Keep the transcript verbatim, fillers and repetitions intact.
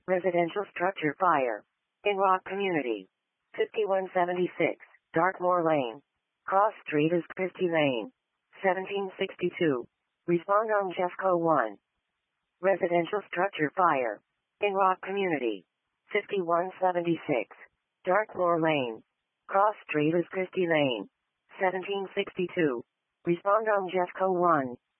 Residential structure fire. In Rock Community. fifty-one seventy-six, Dartmoor Lane. Cross Street is Christie Lane. seventeen sixty-two. Respond on Jeffco one. Residential structure fire. In Rock Community. fifty-one seventy-six, Dartmoor Lane. Cross Street is Christie Lane. seventeen sixty-two. Respond on Jeffco one.